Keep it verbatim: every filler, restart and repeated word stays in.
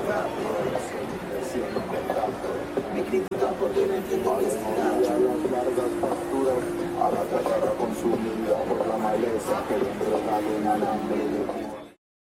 Me critican porque no entienden que es las largas pasturas a la tierra consumida por la maleza que le enredan en alambre de